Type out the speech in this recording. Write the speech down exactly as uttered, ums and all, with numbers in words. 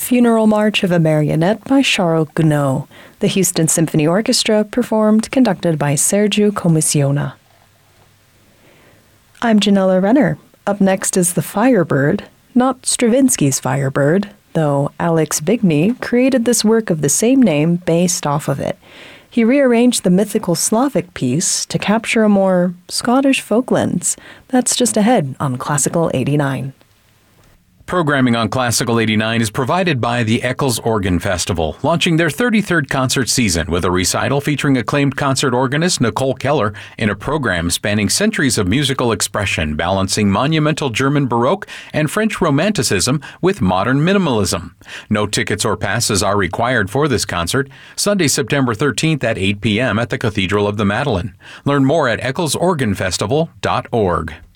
Funeral March of a Marionette by Charles Gounod. The Houston Symphony Orchestra performed, conducted by Sergiu Comissiona. I'm Janella Renner. Up next is The Firebird, not Stravinsky's Firebird, though Alex Bigny created this work of the same name based off of it. He rearranged the mythical Slavic piece to capture a more Scottish folklands. That's just ahead on Classical eighty-nine. Programming on Classical eighty-nine is provided by the Eccles Organ Festival, launching their thirty-third concert season with a recital featuring acclaimed concert organist Nicole Keller in a program spanning centuries of musical expression, balancing monumental German Baroque and French Romanticism with modern minimalism. No tickets or passes are required for this concert, Sunday, September thirteenth at eight p.m. at the Cathedral of the Madeleine. Learn more at eccles organ festival dot org.